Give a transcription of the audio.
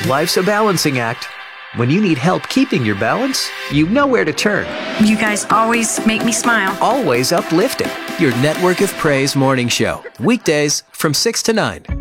Life's a balancing act. When you need help keeping your balance, you know where to turn. You guys always make me smile. Always uplifting. Your Network of Praise morning show. Weekdays from 6 to 9.